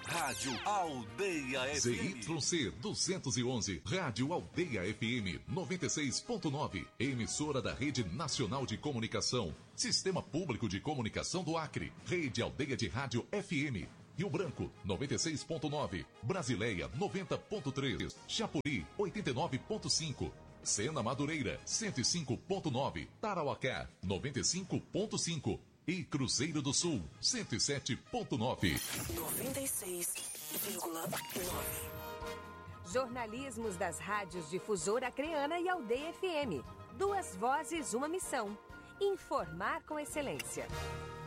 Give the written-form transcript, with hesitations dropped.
Rádio Aldeia FM. ZYC 211, Rádio Aldeia FM 96.9, emissora da Rede Nacional de Comunicação, Sistema Público de Comunicação do Acre, Rede Aldeia de Rádio FM. Rio Branco, 96.9, Brasileia, 90.3, Chapuri, 89.5, Sena Madureira, 105.9, Tarauacá, 95.5 e Cruzeiro do Sul, 107.9. 96,9. Jornalismos das rádios Difusora Acreana e Aldeia FM. 2 vozes, uma missão. Informar com excelência.